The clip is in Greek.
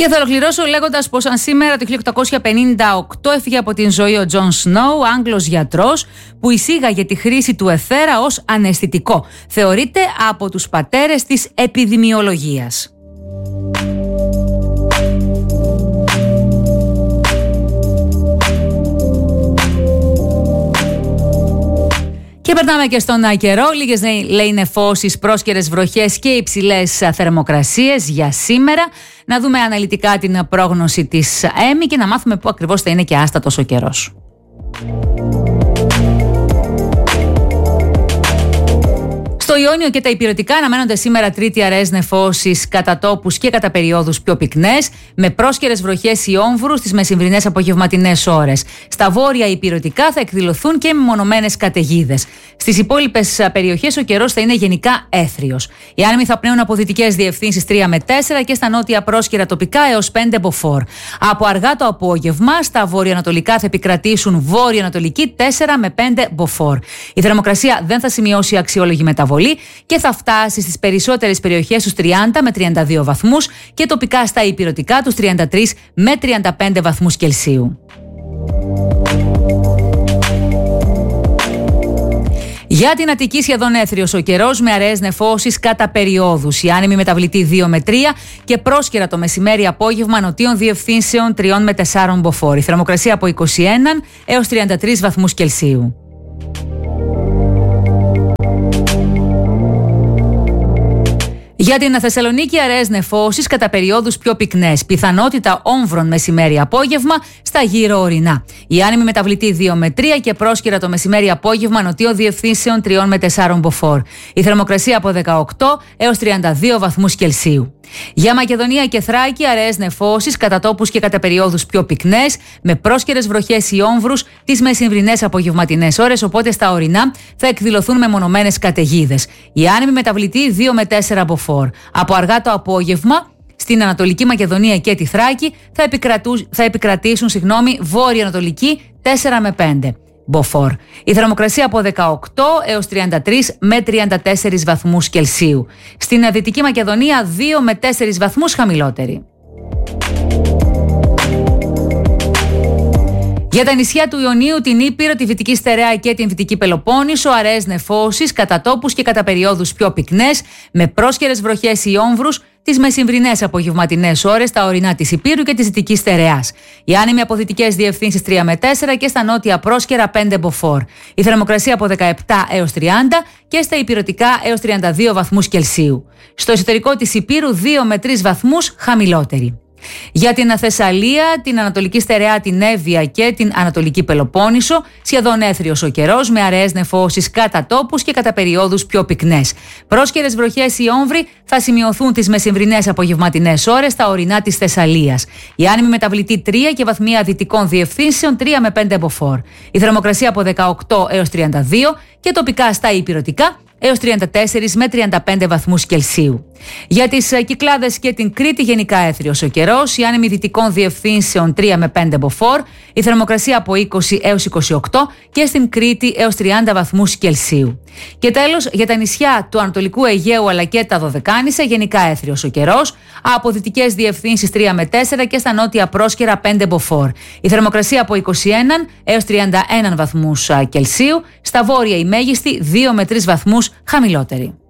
Και θα ολοκληρώσω λέγοντας πως αν σήμερα το 1858 έφυγε από την ζωή ο Τζον Σνόου, Άγγλος γιατρός που εισήγαγε τη χρήση του αιθέρα ως αναισθητικό. Θεωρείται από τους πατέρες της επιδημιολογίας. Και περνάμε και στον καιρό. Λίγες λέει νεφώσεις, πρόσκαιρες βροχές και υψηλές θερμοκρασίες για σήμερα. Να δούμε αναλυτικά την πρόγνωση της ΕΜΗ και να μάθουμε πού ακριβώς θα είναι και άστατος ο καιρός. Στο Ιόνιο και τα Ηπειρωτικά αναμένονται σήμερα Τρίτη αραιές νεφώσεις κατά τόπους και κατά περιόδους πιο πυκνές, με πρόσκαιρες βροχές ή όμβρους στις μεσημβρινές απογευματινές ώρες. Στα βόρεια Ηπειρωτικά θα εκδηλωθούν και μεμονωμένες καταιγίδες. Στις υπόλοιπες περιοχές ο καιρός θα είναι γενικά έθριος. Οι άνεμοι θα πνέουν από δυτικές διευθύνσεις 3 με 4 και στα νότια πρόσκαιρα τοπικά έως 5 μποφόρ. Από αργά το απόγευμα στα βορειοανατολικά θα επικρατήσουν βόρειο-ανατολική 4 με 5 μποφόρ. Η θερμοκρασία δεν θα σημειώσει αξιόλογη μεταβολή και θα φτάσει στις περισσότερες περιοχές στους 30 με 32 βαθμούς και τοπικά στα Ηπειρωτικά τους 33 με 35 βαθμούς Κελσίου. Για την Αττική σχεδόν έθριος ο καιρός με αραιές νεφώσεις κατά περιόδους. Η άνεμη μεταβλητή 2 με 3 και πρόσκαιρα το μεσημέρι απόγευμα νοτίων διευθύνσεων 3 με 4 μποφόρ. Η θερμοκρασία από 21 έως 33 βαθμούς Κελσίου. Για την Θεσσαλονίκη αραιές νεφώσεις κατά περιόδους πιο πυκνές. Πιθανότητα όμβρων μεσημέρι απόγευμα στα γύρω ορεινά. Η άνεμη μεταβλητή 2 με 3 και πρόσκαιρα το μεσημέρι απόγευμα νοτίων διευθύνσεων 3 με 4 μποφόρ. Η θερμοκρασία από 18 έως 32 βαθμούς Κελσίου. Για Μακεδονία και Θράκη αραιές νεφώσεις κατά τόπους και κατά περιόδους πιο πυκνές, με πρόσκαιρες βροχές ή όμβρους τις μεσημβρινές απογευματινές ώρες, οπότε στα ορεινά θα εκδηλωθούν μεμονωμένες καταιγίδες. Η άνεμη μεταβλητή 2 με 4 μποφόρ. Από αργά το απόγευμα στην Ανατολική Μακεδονία και τη Θράκη θα επικρατήσουν βόρειο-ανατολική 4 με 5 μποφόρ. Η θερμοκρασία από 18 έως 33 με 34 βαθμούς Κελσίου. Στην Δυτική Μακεδονία 2 με 4 βαθμούς χαμηλότερη. Για τα νησιά του Ιωνίου, την Ήπειρο, τη Βυτική Στερεά και την Δυτική Πελοπόννησο, αραιές νεφώσεις κατά τόπους και κατά περιόδους πιο πυκνές, με πρόσκαιρες βροχές ή όμβρους τις μεσημβρινές απογευματινές ώρες στα ορεινά της Ηπείρου και της Δυτικής Στερεάς. Οι άνεμοι από δυτικές διευθύνσεις 3 με 4 και στα νότια πρόσκαιρα 5 μποφόρ. Η θερμοκρασία από 17 έως 30 και στα Ηπειρωτικά έως 32 βαθμούς Κελσίου. Στο εσωτερικό της Ηπείρου 2 με 3 βαθμούς χαμηλότερη. Για την Θεσσαλία, την Ανατολική Στερεά, την Εύβοια και την Ανατολική Πελοπόννησο, σχεδόν έθριος ο καιρός με αραιές νεφώσεις κατά τόπους και κατά περιόδους πιο πυκνές. Πρόσκαιρες βροχές ή όμβροι θα σημειωθούν τις μεσημβρινές απογευματινές ώρες στα ορεινά της Θεσσαλίας. Η άνεμη μεταβλητή 3 και βαθμία δυτικών διευθύνσεων 3 με 5 μποφόρ. Η θερμοκρασία από 18 έως 32 και τοπικά στα Ηπειρωτικά έως 34 με 35 βαθμούς Κελσίου. Για τις Κυκλάδες και την Κρήτη γενικά έθριος ο καιρός, η άνεμη δυτικών διευθύνσεων 3 με 5 μποφόρ, η θερμοκρασία από 20 έως 28 και στην Κρήτη έως 30 βαθμούς Κελσίου. Και τέλος, για τα νησιά του Ανατολικού Αιγαίου αλλά και τα Δωδεκάνησα γενικά έθριος ο καιρός, από δυτικές διευθύνσεις 3 με 4 και στα νότια πρόσκαιρα 5 μποφόρ. Η θερμοκρασία από 21 έως 31 βαθμούς Κελσίου, στα βόρεια η μέγιστη 2 με 3 βαθμούς χαμηλότερη.